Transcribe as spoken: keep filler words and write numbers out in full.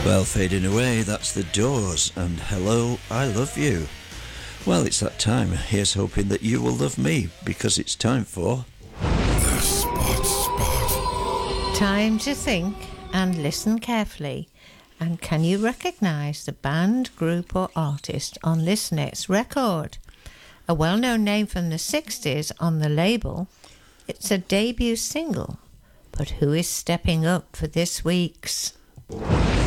Well, fading away, that's The Doors, and Hello, I Love You. Well, it's that time. Here's hoping that you will love me, because it's time for... The Spot Spot. Time to think and listen carefully. And can you recognise the band, group or artist on this next record? A well-known name from the sixties on the label. It's a debut single. But who is stepping up for this week's...